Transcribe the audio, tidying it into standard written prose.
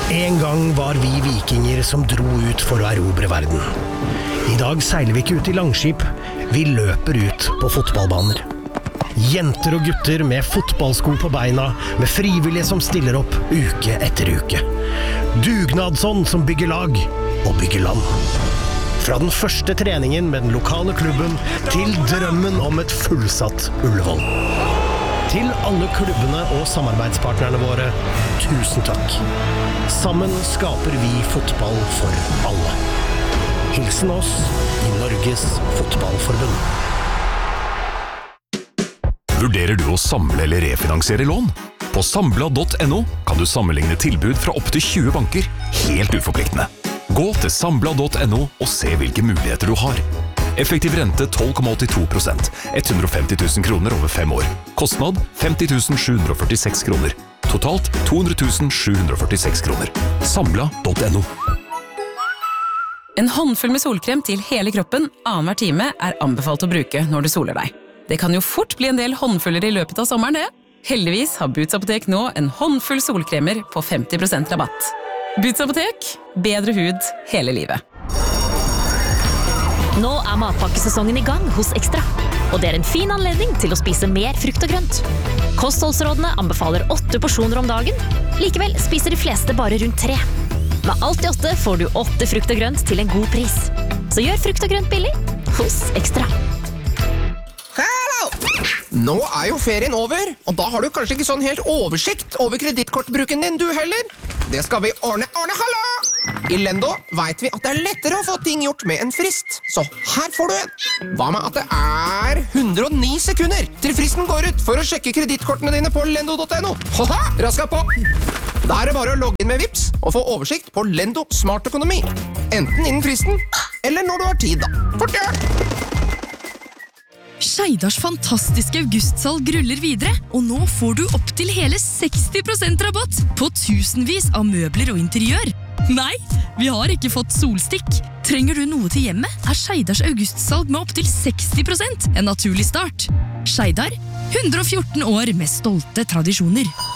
En gang var vi vikinger som dro ut for å erobre verden. I dag seiler vi ikke ut i langskip, vi løper ut på fotballbaner. Jenter og gutter med fotballsko på beina, med frivillige som stiller opp uke etter uke. Dugnadsånd som bygger lag og bygger land. Fra den første treningen med den lokale klubben til drømmen om et fullsatt Ullevål. Til alle klubbene og samarbeidspartnerne våre, tusen takk. Sammen skaper vi fotball for alle. Hilsen oss i Norges Fotballforbund. Vurderer du å samle eller refinansiere lån? På Sambla.no kan du sammenligne tilbud fra opp til 20 banker, helt uforpliktende. Gå til Sambla.no og se hvilke muligheter du har. Effektiv rente 12,82%, 150 000 kroner over 5 år. Kostnad 50 746 kroner. Totalt 200 746 kroner. Sambla.no. En håndfull med solkrem til hele kroppen annenhver time er anbefalt å bruke når du soler deg. Det kan jo fort bli en del håndfuller i løpet av sommeren, det. Heldigvis har Boots Apotek nå en håndfull solkremer på 50% rabatt. Boots Apotek, bedre hud hele livet. Nå er matpakkesesongen i gang hos Ekstra, og det er en fin anledning til å spise mer frukt og grønt. Kostholdsrådene anbefaler 8 porsjoner om dagen, likevel spiser de fleste bare rundt 3. Med alt i 8 får du 8 frukt og grønt til en god pris. Så gjør frukt og grønt billig hos Ekstra. Nå er jo ferien over, og da har du kanskje ikke sånn helt oversikt over kredittkortbruken din, du heller. Det skal vi ordne. Hallo! I Lendo vet vi at det er lettere å få ting gjort med en frist. Så her får du en. Hva med at det er 109 sekunder til fristen går ut for å sjekke kredittkortene dine på lendo.no? Haha, raska på! Da er det bare å logge inn med Vipps og få oversikt på Lendo Smart Økonomi. Enten innen fristen, eller når du har tid da. Fort gjør! Skeidars fantastiske augustsalg ruller videre, og nå får du opp til hele 60% rabatt på tusenvis av møbler og interiør. Nei, vi har ikke fått solstikk. Trenger du noe til hjemmet, er Skeidars augustsalg med opp til 60% en naturlig start. Skeidar, 114 år med stolte tradisjoner.